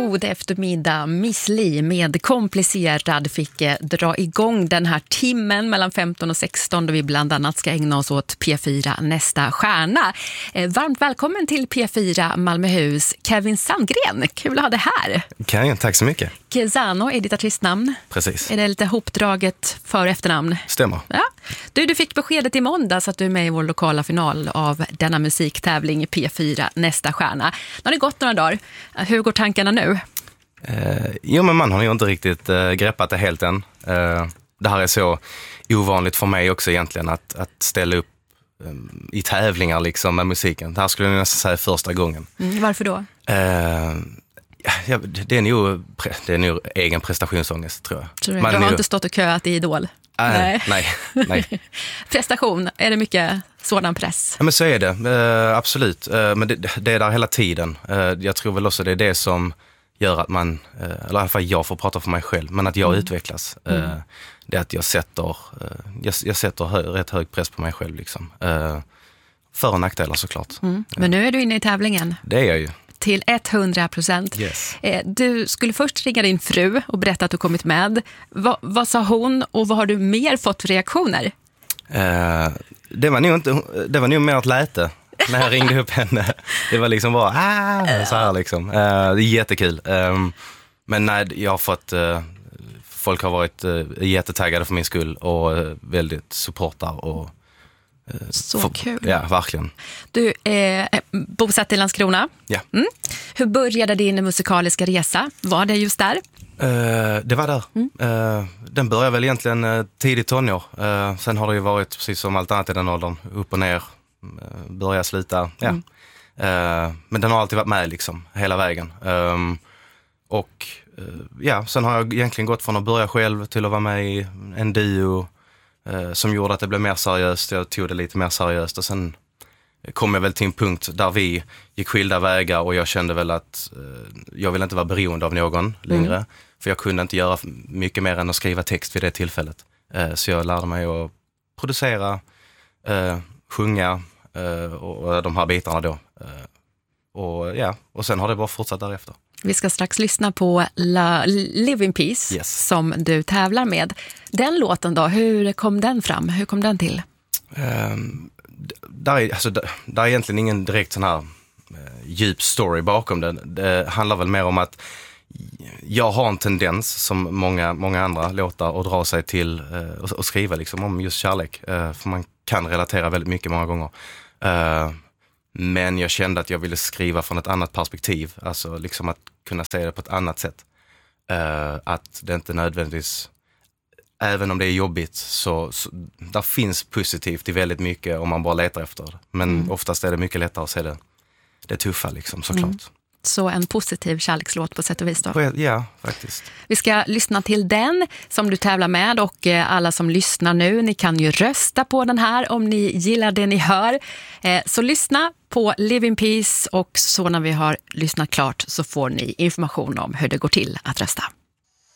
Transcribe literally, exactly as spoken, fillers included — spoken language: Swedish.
God eftermiddag. Miss Li med Komplicerad fick eh, dra igång den här timmen mellan femton och sexton då vi bland annat ska ägna oss åt P fyra Nästa stjärna. Eh, varmt välkommen till P fyra Malmöhus, Kevin Sandgren. Kul att ha det här. Karin, tack så mycket. Kezano är ditt artistnamn. Precis. Är det lite hopdraget för efternamn? Stämmer. Ja. Du, du fick beskedet i måndags att du är med i vår lokala final av denna musiktävling P fyra Nästa stjärna. Nu har det gått några dagar. Hur går tankarna nu? Eh, jo, men man har ju inte riktigt eh, greppat det helt än. Eh, det här är så ovanligt för mig också egentligen att, att ställa upp eh, i tävlingar liksom med musiken. Det här skulle jag nästan säga första gången. Mm, varför då? Eh, ja, det är nog, det är nog egen prestationsångest, tror jag. Tror du, man du har nog... inte stått och köat i Idol? Äh, nej. nej, nej. Prestation, är det mycket sådan press? Ja, men så är det, eh, absolut. Eh, men det, det är där hela tiden. Eh, jag tror väl också det är det som gör att man, eh, eller i alla fall jag får prata för mig själv, men att jag mm. utvecklas. Eh, mm. Det är att jag sätter, eh, jag, jag sätter hö, rätt hög press på mig själv. Liksom. Eh, för och nackdelar såklart. Mm. Men nu är du inne i tävlingen. Det är jag ju. Till hundra procent. Yes. Du skulle först ringa din fru och berätta att du kommit med. Va, vad sa hon och vad har du mer fått för reaktioner? Eh, det, var nog inte, det var nog mer ett läte när jag ringde upp henne. Det var liksom bara ah, så här liksom. Eh, det är jättekul. Eh, men nej, jag har fått... Eh, folk har varit eh, jättetaggade för min skull och eh, väldigt supportar och så för, kul. Ja, verkligen. Du är bosatt i Landskrona. Ja. Mm. Hur började din musikaliska resa? Var det just där? Uh, det var där. Mm. Uh, den började väl egentligen uh, tidigt tonår. Uh, sen har det ju varit precis som allt annat i den åldern. Upp och ner, uh, börja, sluta. Ja. Mm. Uh, men den har alltid varit med liksom, hela vägen. Um, och uh, ja, sen har jag egentligen gått från att börja själv till att vara med i en duo som gjorde att det blev mer seriöst. Jag tog det lite mer seriöst och sen kom jag väl till en punkt där vi gick skilda vägar och jag kände väl att eh, jag vill inte vara beroende av någon längre. Mm. För jag kunde inte göra mycket mer än att skriva text vid det tillfället. Eh, så jag lärde mig att producera, eh, sjunga eh, och, och de här bitarna då. Eh, och ja, och sen har det bara fortsatt därefter. Vi ska strax lyssna på La Live in Peace yes. som du tävlar med. Den låten då, hur kom den fram? Hur kom den till? Um, där, är, alltså, där, där är egentligen ingen direkt sån här uh, djup story bakom den. Det handlar väl mer om att jag har en tendens som många, många andra låtar att dra sig till uh, och, och skriva liksom, om just kärlek. Uh, för man kan relatera väldigt mycket många gånger. Uh, Men jag kände att jag ville skriva från ett annat perspektiv. Alltså liksom att kunna säga det på ett annat sätt. Uh, att det inte nödvändigtvis, även om det är jobbigt, så, så där finns positivt i väldigt mycket om man bara letar efter det. Men mm. oftast är det mycket lättare att se det, det tuffa liksom, såklart. Mm. Så en positiv kärlekslåt på sätt och vis då? Ja, faktiskt. Vi ska lyssna till den som du tävlar med och alla som lyssnar nu, ni kan ju rösta på den här om ni gillar det ni hör. Så lyssna på Live in Peace och så när vi har lyssnat klart så får ni information om hur det går till att rösta.